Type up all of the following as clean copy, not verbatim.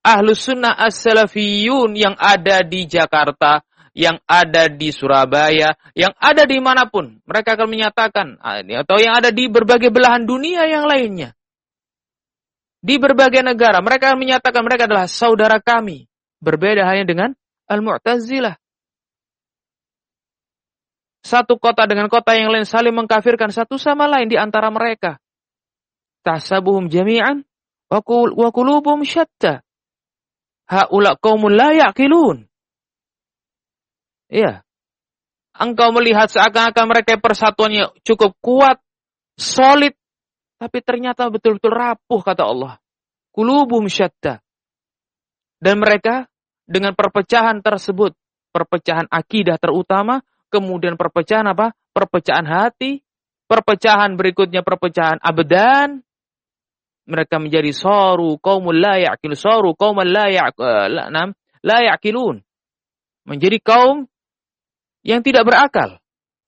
Ahlus Sunnah As-Salafiyun yang ada di Jakarta, yang ada di Surabaya, yang ada di manapun, mereka akan menyatakan, atau yang ada di berbagai belahan dunia yang lainnya, di berbagai negara, mereka akan menyatakan mereka adalah saudara kami. Berbeda hanya dengan Al-Mu'tazilah. Satu kota dengan kota yang lain saling mengkafirkan satu sama lain di antara mereka. Tahsabuhum jami'an wa qulubuhum syatta. Haula qaumun la ya'qilun. Iya. Engkau melihat seakan-akan mereka persatuannya cukup kuat, solid, tapi ternyata betul-betul rapuh, kata Allah. Qulubuhum syatta. Dan mereka dengan perpecahan tersebut, perpecahan akidah terutama, kemudian perpecahan apa? Perpecahan hati, perpecahan berikutnya perpecahan abdan. Mereka menjadi saru qaumul la ya'qil, saru qauman la ya'qilun. Menjadi kaum yang tidak berakal.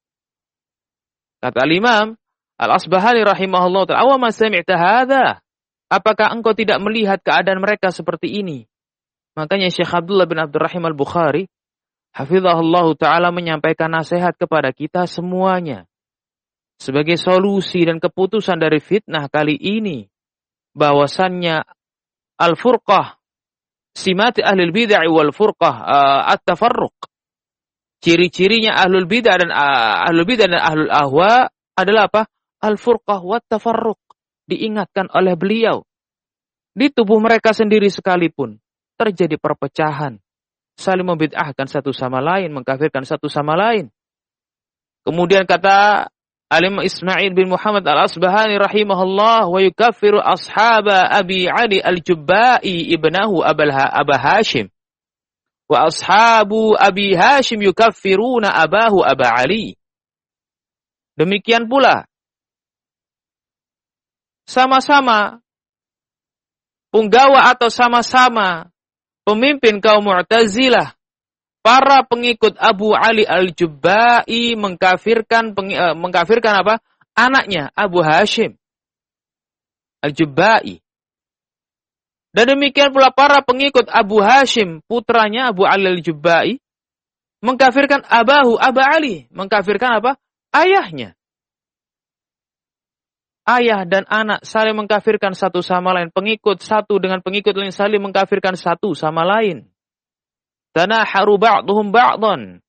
Kata Al-Imam Al-Asbahani rahimahullah ta'ala, "Awa ma sami'ta hadza?" Apakah engkau tidak melihat keadaan mereka seperti ini? Makanya Syekh Abdullah bin Abdurrahim Al-Bukhari hafizahullah ta'ala menyampaikan nasihat kepada kita semuanya. Sebagai solusi dan keputusan dari fitnah kali ini. Bahwasannya al-furqah, simat ahlul bid'ah wal furqah, at-tafarruq. Ciri-cirinya ahlul bid'ah dan ahlul ahwa adalah apa? Al-furqah wat tafarruq. Diingatkan oleh beliau. Di tubuh mereka sendiri sekalipun terjadi perpecahan. Saling membid'ahkan satu sama lain, mengkafirkan satu sama lain. Kemudian kata Al-Imam Ismail bin Muhammad Al-Asbahani rahimahullah, wa yukaffiru ashaba Abi Ali Al-Jubba'i ibnahu Aba Hashim. Wa ashabu Abi Hashim yukaffiruna abahu Aba Ali. Demikian pula sama-sama punggawa atau sama-sama pemimpin kaum Mu'tazilah, para pengikut Abu Ali Al-Jubba'i mengkafirkan apa? Anaknya Abu Hashim Al-Jubba'i. Dan demikian pula para pengikut Abu Hashim, putranya Abu Ali Al-Jubba'i, mengkafirkan Aba Ali, mengkafirkan apa? Ayahnya. Ayah dan anak saling mengkafirkan satu sama lain. Pengikut satu dengan pengikut lain saling mengkafirkan satu sama lain. Tanaharu ba'duhum ba'dan.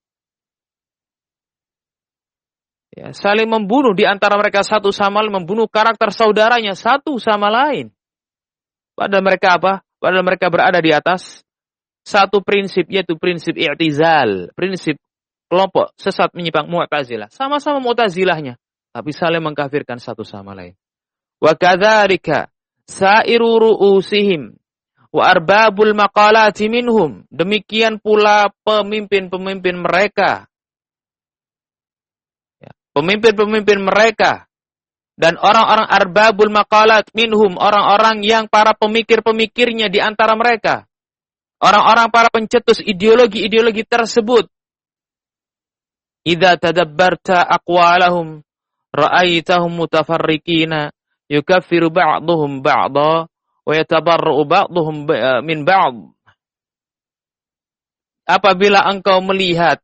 Ya, saling membunuh di antara mereka satu sama lain, membunuh karakter saudaranya satu sama lain. Padahal mereka apa? Padahal mereka berada di atas satu prinsip, yaitu prinsip i'tizal, prinsip kelompok sesat menyimpang Mu'tazilah. Sama-sama Mu'tazilahnya, tapi saling mengkafirkan satu sama lain. Wa kadzalika sa'iru ru'usihim wa arbabul maqalati minhum. Demikian pula pemimpin-pemimpin mereka. Ya, pemimpin-pemimpin mereka dan orang-orang arbabul maqalat minhum, orang-orang yang para pemikir-pemikirnya di antara mereka. Orang-orang para pencetus ideologi-ideologi tersebut. Idza tadabbarta aqwalahum ra'aitahum mutafarriqina yukaffiru ba'dhum ba'dha wa yatabarra'u ba'dhum min ba'd. Apabila engkau melihat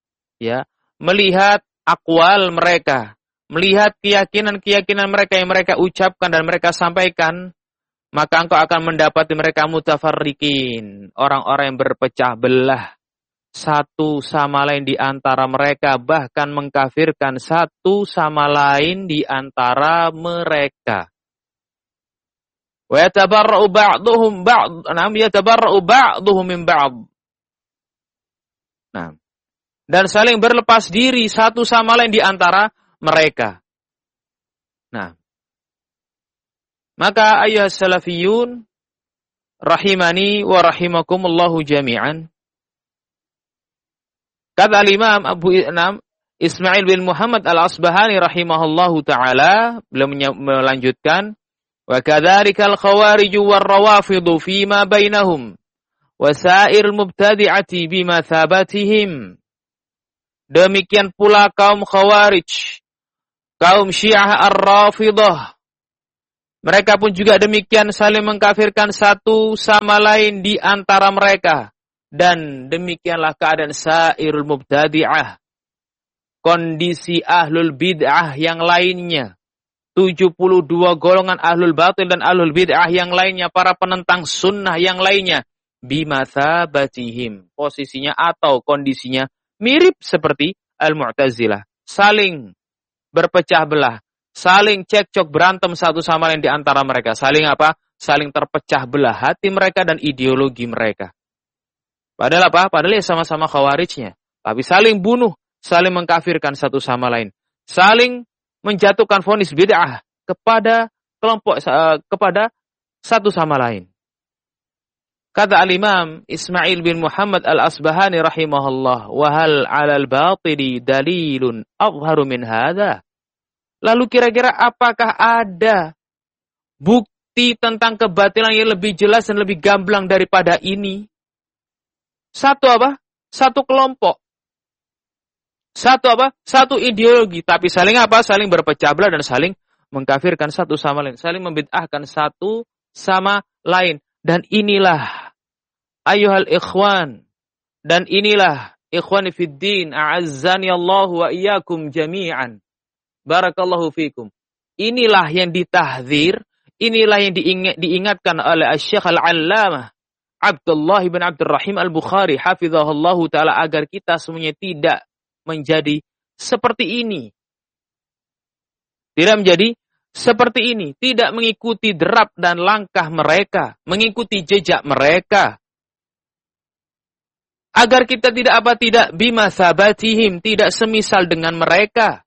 aqwal mereka, melihat keyakinan-keyakinan mereka yang mereka ucapkan dan mereka sampaikan, maka engkau akan mendapati mereka mutafarriqin, orang-orang yang berpecah belah satu sama lain di antara mereka, bahkan mengkafirkan satu sama lain di antara mereka. Wa yatabarra'u ba'dhum min ba'd. Nah, dan saling berlepas diri satu sama lain di antara mereka. Nah, maka ayyuhas salafiyun rahimani wa rahimakumullahu jami'an. Kata Imam Abu Ismail bin Muhammad Al-Asbahani rahimahullahu ta'ala, beliau melanjutkan, wa kadzalika al-khawarij war-rawafidhu fima bainahum wa sa'ir mubtadi'ati bimathabatihim. Demikian pula kaum khawarij, kaum Syiah ar-Rafidah, Mereka pun juga demikian saling mengkafirkan satu sama lain di antara mereka. Dan demikianlah keadaan sairul mubtadi'ah. Kondisi ahlul bid'ah yang lainnya. 72 golongan ahlul batil dan ahlul bid'ah yang lainnya, para penentang sunnah yang lainnya, bimathabatihim, posisinya atau kondisinya mirip seperti al-Mu'tazilah, saling berpecah belah, saling cekcok berantem satu sama lain di antara mereka, saling apa? Saling terpecah belah hati mereka dan ideologi mereka. Padahal apa? Padahal ya sama-sama khawarijnya, tapi saling bunuh, saling mengkafirkan satu sama lain, saling menjatuhkan vonis bid'ah kepada kelompok, kepada satu sama lain. Kata al-Imam Ismail bin Muhammad al-Asbahani rahimahullah, wa hal 'alal batili dalilun adharu min hadza. Lalu kira-kira apakah ada bukti tentang kebatilan yang lebih jelas dan lebih gamblang daripada ini? Satu apa? Satu kelompok. Satu apa? Satu ideologi, tapi saling apa? Saling berpecah belah dan saling mengkafirkan satu sama lain, saling membid'ahkan satu sama lain. Dan inilah ayyuhal ikhwan, dan inilah ikhwani fid din, a'azzani Allah wa iyyakum jami'an. Barakallahu fikum. Inilah yang ditahdzir, inilah yang diingatkan oleh Asy-Syaikh Al-Allamah Abdullah bin Abdurrahim Al-Bukhari hafizahullahu taala, agar kita semuanya tidak menjadi seperti ini. Tidak menjadi seperti ini. Tidak mengikuti derap dan langkah mereka. Mengikuti jejak mereka. Agar kita tidak apa? Tidak bimathabatihim. Tidak semisal dengan mereka.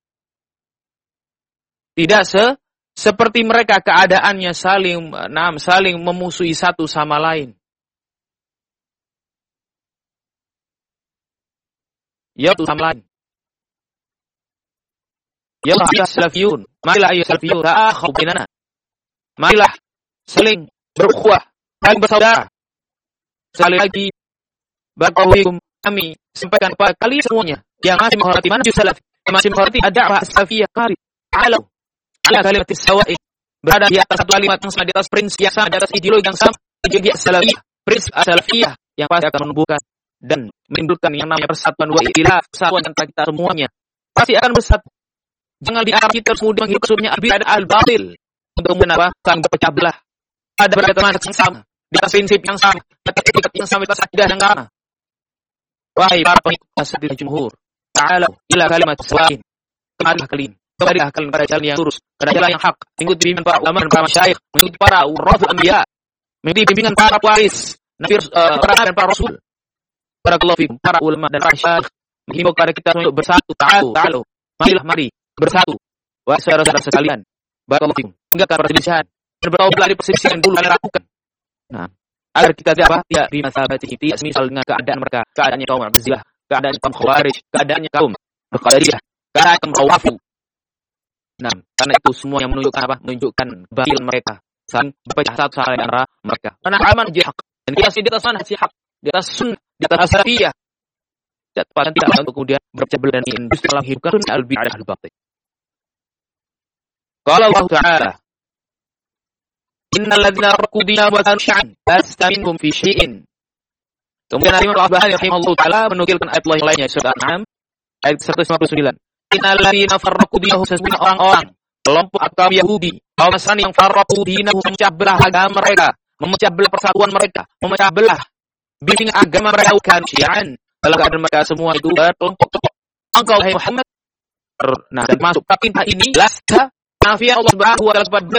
Tidak seperti mereka keadaannya saling memusuhi satu sama lain. Ya sama lain. Ya salafiyun, marilah ayo salafiyun, ta'akhu bainana. Marilah saling berukhuwah, saling bersaudara. Sekali lagi, barakallahu kami sampaikan kepada kalian semuanya yang masih menghormati manhaj salaf, yang masih menghormati ad-da'wah salafiyah qarib, ala kalimat sawa'i, berada di atas satu kalimat yang sama, di atas prinsip yang sama, di atas ideologi yang sama, ideologi salafiyah, prinsip salafiyah yang pasti akan menumbuhkan dan menimbulkan yang namanya persatuan wa ikhtilaf, persatuan antara kita semuanya pasti akan bersatu. Jangan diarah kita kemudian menghidup kesuruhnya al-bid'ah al-batil untuk kemudian apa? Saling berpecah belah. Ada berada manhaj yang sama, di atas prinsip yang sama, di atas etikat yang sama, di atas akidah yang sama. Wahai para pengikut as-sunnah jumhur, ta'ala ila kalimat sawa'in. Kemarilah kalian pada jalan yang lurus, pada jalan yang hak, mengikuti bimbingan para ulama dan para masyayikh, mengikuti para warathul anbiya, mengikuti bimbingan para waris, nabi, para nabi dan para rasul. Barakallahu fikum, para ulama dan para syekh menghimbau kepada kita untuk bersatu. Ta'alu, mari bersatu. Wahai saudara-saudara sekalian, barakallahu fikum, tinggalkan perselisihan dan bertaubat dari perselisihan dulu kalian lakukan. Nah, agar kita tidak bimathabatihi, tidak semisal dengan keadaan mereka, keadaannya kaum Mu'tazilah, keadaannya kaum Khawarij, keadaannya kaum Qadariyah, keadaan kaum Rawafid. Nah, karena itu semua yang menunjukkan apa? Menunjukkan kebatilan mereka, saling berpecah satu sama lain antara mereka. Karena aman jihad dan kita di atas manhaj hak, di atas sunnah, di atas salafiyah. Tidak untuk kemudian berpecah belah dan industri dalam hidup sunnah al-bid'ah al-batil. Qala Allah Ta'ala, innal ladzina farraqu dinahum wa kanu syi'an lasta minhum fi syai'in. Kemudian Imam Al-Albani rahimahullah taala menukilkan ayat Allah yang lainnya, surah Al-An'am ayat 159. Innal ladzina farraqu dinahum, sesungguhnya orang-orang kelompok kaum Yahudi, kaum Nasrani yang farraqu dinahum, memecah belah agama mereka, memecah belah persatuan mereka, memecah belah bimbingan agama mereka, kan syi'an, dalam keadaan mereka semua itu berkelompok-kelompok. Engkau wahai Muhammad, nah dan masuk tapi ini lasta nafiya Allah Subhanahu wa taala kepada